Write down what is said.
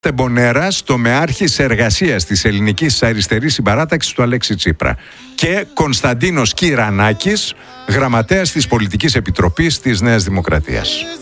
Τεμπονέρας, τομεάρχης εργασίας της Ελληνικής Αριστερής Συμπαράταξης του Αλέξη Τσίπρα, και Κωνσταντίνος Κυρανάκης, γραμματέας της Πολιτικής Επιτροπής της Νέας Δημοκρατίας.